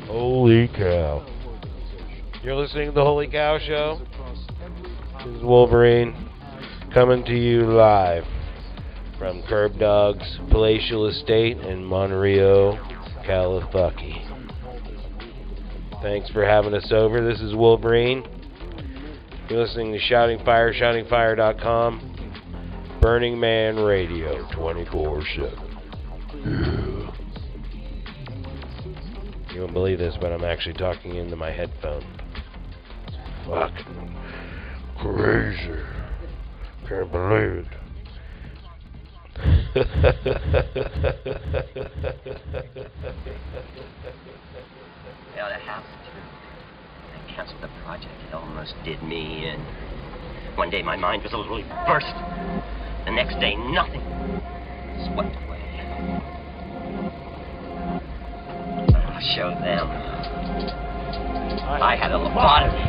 Holy cow. You're listening to the Holy Cow Show? This is Wolverine coming to you live from Curb Dog's palatial estate in Monterey, California. Thanks for having us over. This is Wolverine. You're listening to Shouting Fire, shoutingfire.com. Burning Man Radio 24/7. Yeah. You won't believe this, but I'm actually talking into my headphone. Fucking crazy. Can't believe it. Yeah, the house, too. They canceled the project. It almost did me in. One day my mind was literally burst. The next day, nothing. Swept away. I'll show them. I had a lobotomy.